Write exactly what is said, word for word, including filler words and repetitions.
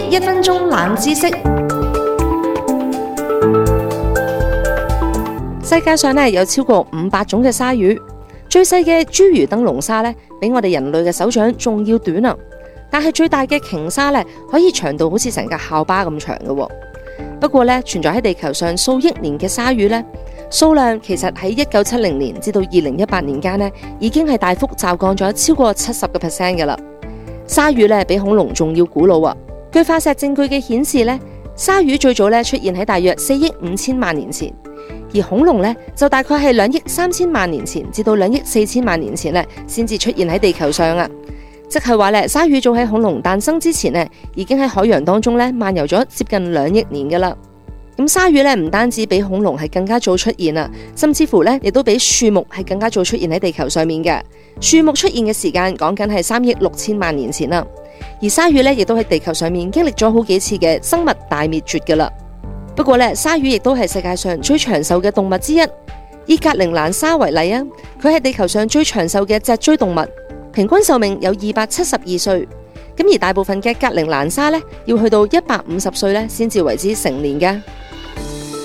一分鐘冷知識。世界上咧有超過五百種嘅鯊魚，最細嘅侏儒燈籠鯊咧，比我哋人類嘅手掌仲要短啊！但係最大嘅鯨鯊咧，可以長到好似成架校巴咁長嘅。不過咧，存在喺地球上數億年嘅鯊魚咧，數量其實喺一九七零年至到二零一八年間咧，已經係大幅驟降咗超過七十個 percent 嘅啦。鯊魚咧比恐龍仲要古老啊！據化石證據嘅顯示咧，鯊魚最早咧出現喺大約四億五千萬年前，而恐龍咧就大概係兩億三千萬年前至到兩億四千萬年前咧先至出現喺地球上啊！即係話咧，鯊魚早喺恐龍誕生之前咧，已經喺海洋當中咧漫遊咗接近兩億年噶啦。咁鯊魚咧唔單止比恐龍係更加早出現啊，甚至乎咧亦都比樹木係更加早出現喺地球上面嘅。樹木出現嘅時間講緊係三億六千萬年前啦，而鯊魚咧亦都喺地球上面經歷咗好幾次嘅生物大滅絕噶啦。不過咧，鯊魚亦都係世界上最長壽嘅動物之一。以格陵蘭鯊為例啊，佢係地球上最長壽嘅脊椎動物。平均壽命有二百七十二歲，咁而大部分嘅格陵蘭鯊咧，要去到一百五十歲咧，先至為之成年嘅。